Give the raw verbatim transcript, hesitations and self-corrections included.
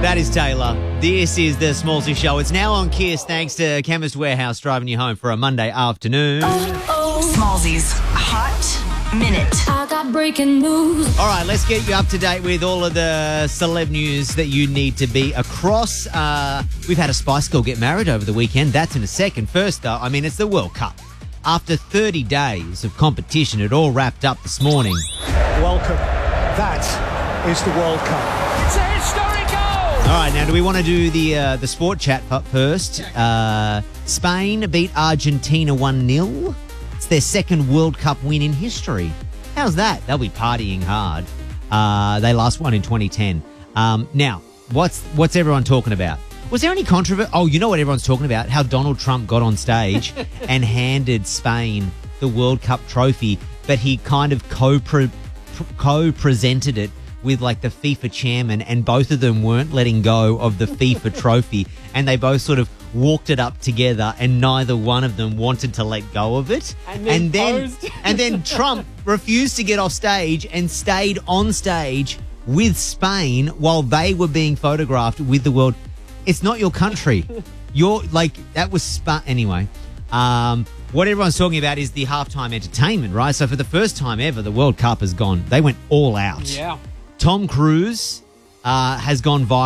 That is Taylor. This is the Smallsy Show. It's now on Kiss thanks to Chemist Warehouse driving you home for a Monday afternoon. Smallsy's Hot Minute. I got breaking news. All right, let's get you up to date with all of the celeb news that you need to be across. Uh, we've had a Spice Girl get married over the weekend. That's in a second. First, though, I mean, it's the World Cup. After thirty days of competition, it all wrapped up this morning. Welcome. That is the World Cup. It's a historic goal! All right, now do we want to do the uh, the sport chat first? Uh, Spain beat Argentina one nil. It's their second World Cup win in history. How's that? They'll be partying hard. Uh, they last won in twenty ten. Um, now, what's what's everyone talking about? Was there any controversy? Oh, you know what everyone's talking about? How Donald Trump got on stage and handed Spain the World Cup trophy, but he kind of co-pre- co-presented it with like the FIFA chairman, and both of them weren't letting go of the FIFA trophy, and they both sort of walked it up together, and neither one of them wanted to let go of it. And then and then, posed. and then Trump refused to get off stage and stayed on stage with Spain while they were being photographed with the world. It's not your country. You're like, that was spa- anyway. Um, what everyone's talking about is the halftime entertainment, right? So for the first time ever, the World Cup has gone. They went all out. Yeah. Tom Cruise uh, has gone viral.